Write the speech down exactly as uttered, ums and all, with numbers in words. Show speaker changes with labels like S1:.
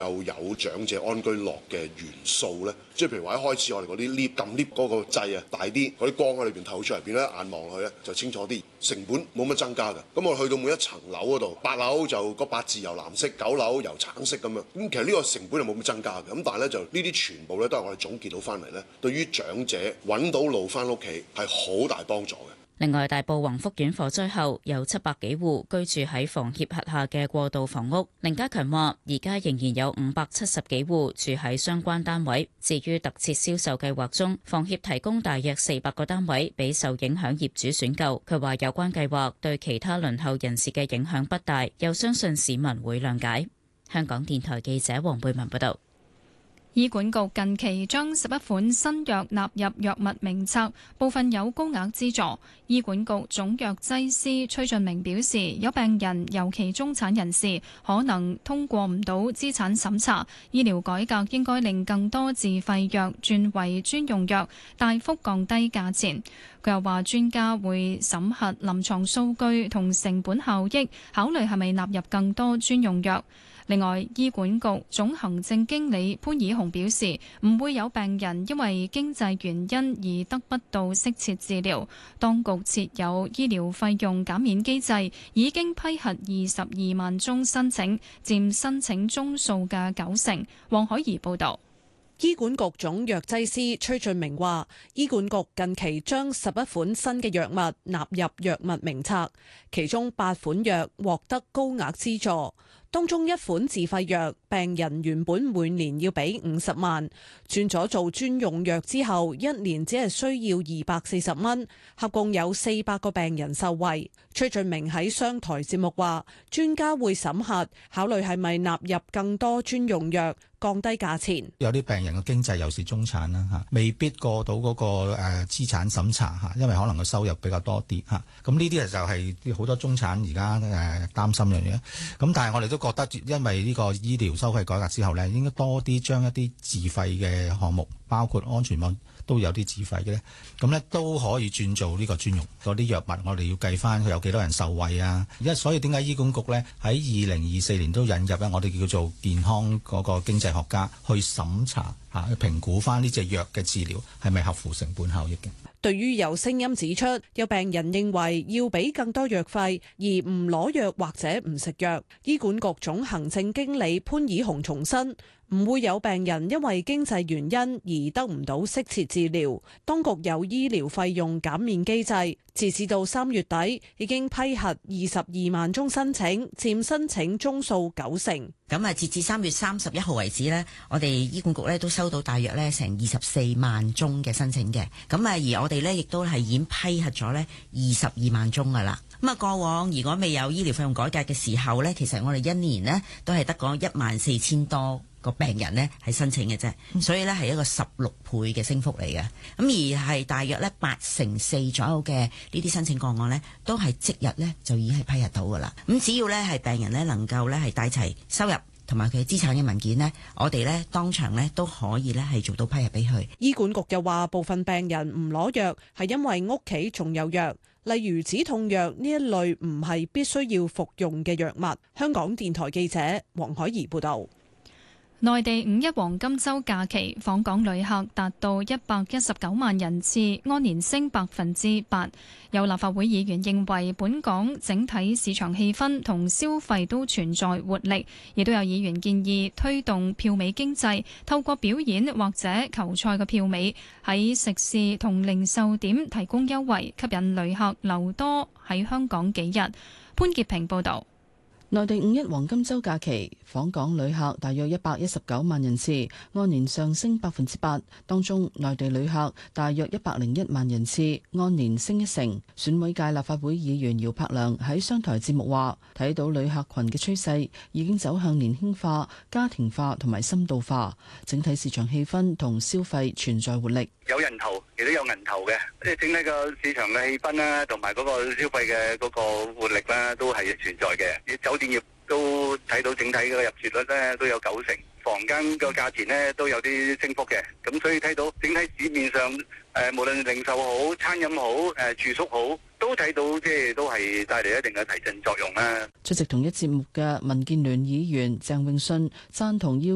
S1: 又有長者安居樂嘅元素咧，即係譬如話一開始我哋嗰啲 lift 撳 lift 嗰個掣啊大啲，嗰啲光喺裏邊透出嚟，變咗眼望落去咧就清楚啲，成本冇乜增加嘅。咁我去到每一層樓嗰度，八樓就個八字由藍色，九樓由橙色咁樣。咁其實呢個成本係冇乜增加嘅。咁但係咧就呢啲全部咧都係我哋總結到翻嚟咧，對於長者揾到路翻屋企係好大幫助嘅。
S2: 另外，大埔宏福苑火災後有七百幾戶居住喺房協轄下嘅過渡房屋。凌家強話：而家仍然有五百七十幾戶住喺相關單位。至於特設銷售計劃中，房協提供大約四百個單位俾受影響業主選購。佢話有關計劃對其他輪候人士嘅影響不大，又相信市民會諒解。香港電台記者黃貝文報道。
S3: 醫管局近期將十一款新藥納入藥物名冊，部分有高額資助。醫管局總藥劑師崔俊明表示，有病人尤其中產人士可能通過唔到資產審查，醫療改革應該令更多自費藥轉為專用藥，大幅降低價錢。佢又話專家會審核臨床數據同成本效益，考慮係咪納入更多專用藥。另外，醫管局總行政經理潘以雄表示，唔會有病人因為經濟原因而得不到適切治療。當局設有醫療費用減免機制，已經批核二十二萬宗申請，佔申請宗數嘅九成。黃海怡報導。
S4: 醫管局總藥劑師崔俊明話，醫管局近期將十一款新嘅藥物納入藥物名冊，其中八款藥獲得高額資助。當中一款自費藥，病人原本每年要俾五十萬，轉咗做專用藥之後，一年只係需要二百四十蚊，合共有四百個病人受惠。崔俊明喺商台節目話，專家會審核，考慮係咪納入更多專用藥，降低價錢。
S5: 有啲病人嘅經濟又是中產啦嚇，未必過到嗰個誒資產審查嚇，因為可能個收入比較多啲嚇。咁呢啲就係好多中產而家誒擔心樣嘢。咁但係我哋都覺得，因為呢個醫療收費改革之後呢，應該多啲將一啲自費嘅項目，包括安全網都有啲自費嘅咧，咁咧都可以轉做呢個專用嗰啲藥物。我哋要計翻佢有幾多人受惠啊！因為所以點解醫管局咧喺二零二四年都引入咧，我哋叫做健康嗰個經濟學家去審查嚇，去評估翻呢隻藥嘅治療係咪合乎成本效益嘅。
S4: 對於有聲音指出，有病人認為要俾更多藥費而唔攞藥或者唔食藥，醫管局總行政經理潘以雄重申，唔會有病人因為經濟原因而得唔到適切治療。當局有醫療費用減免機制，截至到三月底已經批核二十二萬宗申請，佔申請宗數九成。
S6: 咁啊，截至三月三十一號為止呢，我哋醫管局咧都收到大約咧成二十四萬宗嘅申請嘅。咁啊，而我哋咧亦都係已經批核咗咧二十二萬宗噶啦。咁啊，過往如果未有醫療費用改革嘅時候咧，其實我哋一年呢都係得嗰一萬四千多個病人呢係申請嘅啫，所以咧係一個十六倍嘅升幅嚟嘅。咁而係大約咧八成四左右嘅呢啲申請個案呢，都係即日呢就已經係批核到噶啦。咁只要咧係病人呢能夠咧係帶齊收入同埋佢資產嘅文件呢，我哋呢當場呢都可以呢係做到批核俾佢。
S4: 醫管局又話，部分病人唔攞藥係因為屋企仲有藥，例如止痛藥呢一類唔係必須要服用嘅藥物。香港電台記者黃海怡報道。
S3: 內地五一黃金週假期訪港旅客達到一百一十九萬人次，按年升百分之八。有立法會議員認為本港整體市場氣氛同消費都存在活力，亦都有議員建議推動票尾經濟，透過表演或者球賽嘅票尾喺食肆同零售點提供優惠，吸引旅客留多喺香港幾日。潘潔平報導。
S7: 內地五一黃金週假期訪港旅客大約一百一十九萬人次，按年上升百分之八。當中內地旅客大約一百零一萬人次，按年升一成。選委界立法會議員姚柏良喺商台節目話，睇到旅客群嘅趨勢已經走向年輕化、家庭化同埋深度化，整體市場氣氛同消費存在活力。
S8: 有人頭亦都有銀頭嘅，即係整體個市場嘅氣氛啦，同埋嗰個消費嘅嗰個活力啦，都係存在嘅。酒店業都睇到整體嘅入住率咧都有九成，房間個價錢咧都有啲升幅嘅。咁所以睇到整體市面上誒、呃，無論零售好、餐飲好、誒、呃、住宿好，都睇到即係都係帶嚟一定嘅提振作用啦。
S7: 出席同一節目嘅民建聯議員鄭泳舜贊同要